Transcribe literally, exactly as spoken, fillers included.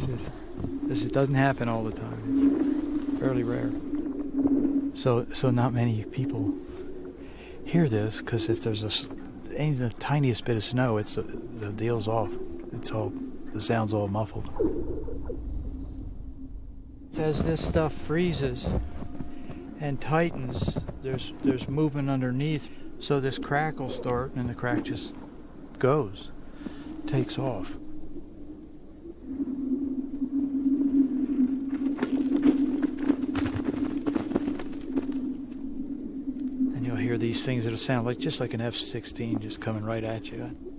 This is this it doesn't happen all the time. It's fairly rare. So so not many people hear this, because if there's a any the tiniest bit of snow, it's the deal's off. It's all the sound's all muffled. As this stuff freezes and tightens, there's there's movement underneath, so this crack will start, and the crack just goes, takes off. And you'll hear these things that'll sound like just like an F sixteen just coming right at you.